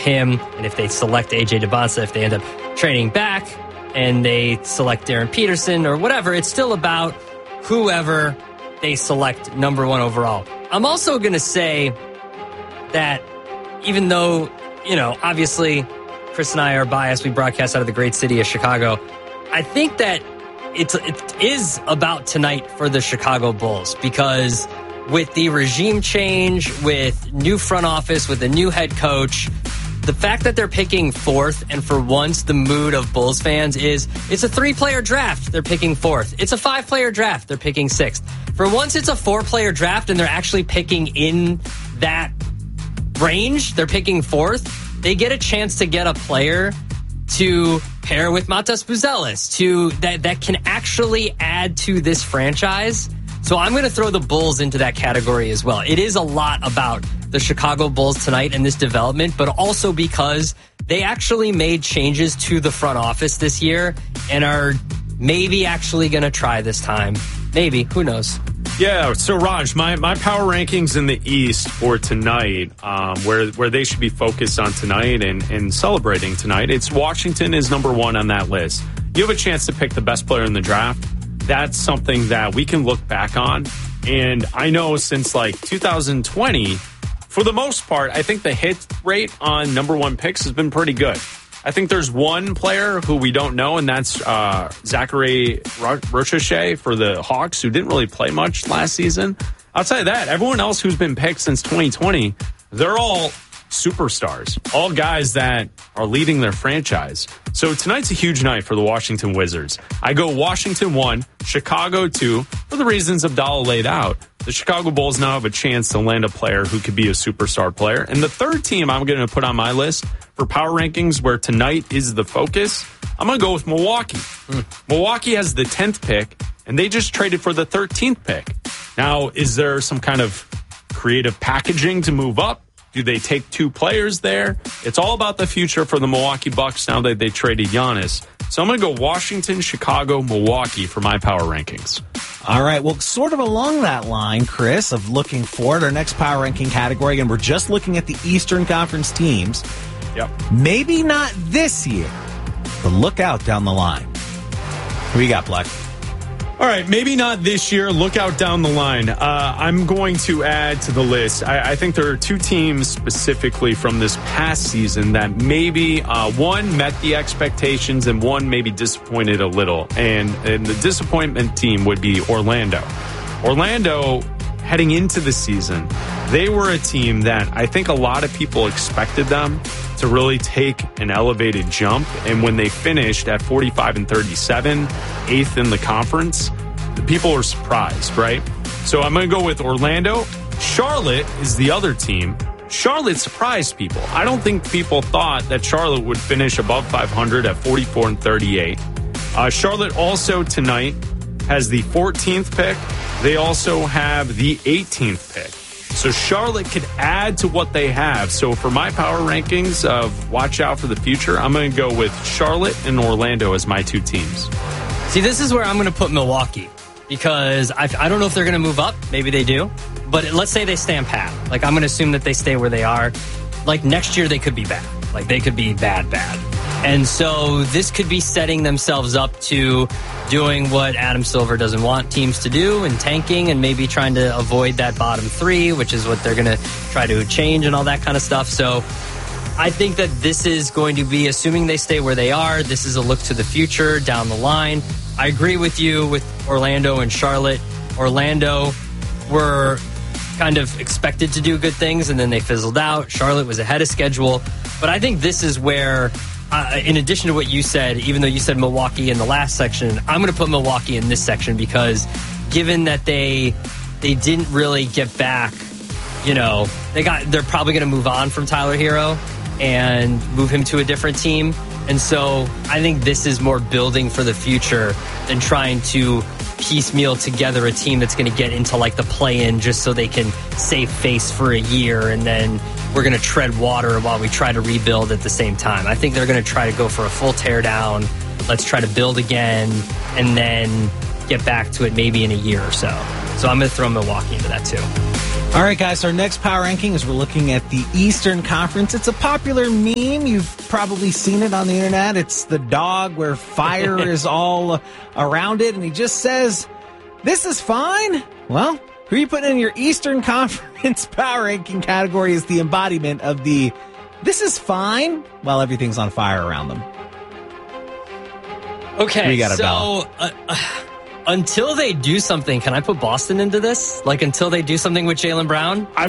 him, and if they select A.J. Debonsa, if they end up trading back and they select Darren Peterson or whatever, it's still about whoever they select number one overall. I'm also going to say that even though, obviously Chris and I are biased, we broadcast out of the great city of Chicago, I think that it is about tonight for the Chicago Bulls, because with the regime change, with new front office, with a new head coach, the fact that they're picking fourth, and for once the mood of Bulls fans is it's a 3-player draft, they're picking fourth. It's a 5-player draft, they're picking sixth. For once it's a 4-player draft and they're actually picking in that range, they're picking fourth. They get a chance to get a player to pair with Matas Buzelis that can actually add to this franchise. So I'm going to throw the Bulls into that category as well. It is a lot about the Chicago Bulls tonight and this development, but also because they actually made changes to the front office this year and are maybe actually going to try this time. Maybe. Who knows? Yeah, so Raj, my power rankings in the East for tonight, where they should be focused on tonight and celebrating tonight, it's Washington is number one on that list. You have a chance to pick the best player in the draft. That's something that we can look back on. And I know since 2020, for the most part, I think the hit rate on number one picks has been pretty good. I think there's one player who we don't know, and that's Zachary Rochechet for the Hawks, who didn't really play much last season. Outside of that, everyone else who's been picked since 2020, they're all superstars, all guys that are leading their franchise. So tonight's a huge night for the Washington Wizards. I go Washington 1, Chicago 2, for the reasons Abdallah laid out. The Chicago Bulls now have a chance to land a player who could be a superstar player. And the third team I'm going to put on my list for power rankings, where tonight is the focus, I'm going to go with Milwaukee. Milwaukee has the 10th pick, and they just traded for the 13th pick. Now, is there some kind of creative packaging to move up? Do they take two players there? It's all about the future for the Milwaukee Bucks now that they traded Giannis. So I'm going to go Washington, Chicago, Milwaukee for my power rankings. All right. Well, sort of along that line, Chris, of looking forward, our next power ranking category, and we're just looking at the Eastern Conference teams. Yep. Maybe not this year, but look out down the line. Who you got, Black? All right, maybe not this year. Look out down the line. I'm going to add to the list. I think there are two teams specifically from this past season that maybe one met the expectations and one maybe disappointed a little. And the disappointment team would be Orlando. Orlando, heading into the season, they were a team that I think a lot of people expected them to really take an elevated jump. And when they finished at 45-37, 8th in the conference, the people were surprised, right? So I'm going to go with Orlando. Charlotte is the other team. Charlotte surprised people. I don't think people thought that Charlotte would finish above 500 at 44-38. Charlotte also tonight has the 14th pick. They also have the 18th pick. So Charlotte could add to what they have. So for my power rankings of watch out for the future, I'm going to go with Charlotte and Orlando as my two teams. See, this is where I'm going to put Milwaukee, because I don't know if they're going to move up. Maybe they do. But let's say they stand pat. I'm going to assume that they stay where they are. Next year, they could be bad. They could be bad. And so this could be setting themselves up to doing what Adam Silver doesn't want teams to do, and tanking, and maybe trying to avoid that bottom three, which is what they're going to try to change and all that kind of stuff. So I think that this is going to be, assuming they stay where they are, this is a look to the future down the line. I agree with you with Orlando and Charlotte. Orlando were kind of expected to do good things, and then they fizzled out. Charlotte was ahead of schedule. But I think this is where, in addition to what you said, even though you said Milwaukee in the last section, I'm going to put Milwaukee in this section, because given that they didn't really get back, they're probably going to move on from Tyler Hero and move him to a different team. And so I think this is more building for the future than trying to piecemeal together a team that's going to get into the play-in just so they can save face for a year, and then we're going to tread water while we try to rebuild at the same time. I think they're going to try to go for a full teardown. Let's try to build again and then get back to it maybe in a year or so. So I'm going to throw Milwaukee into that too. All right, guys, our next power ranking is we're looking at the Eastern Conference. It's a popular meme. You've probably seen it on the internet. It's the dog where fire is all around it, and he just says, "This is fine." Well, who are you putting in your Eastern Conference power ranking category is the embodiment of the "this is fine" while everything's on fire around them? Okay, We got a so until they do something, can I put Boston into this? Like until they do something with Jaylen Brown?